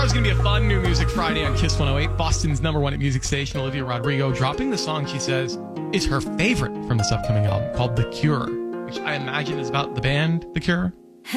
was going to be a fun New Music Friday on Kiss 108, Boston's #1 at music station. Olivia Rodrigo dropping the song she says is her favorite from this upcoming album called The Cure, which I imagine is about the band The Cure.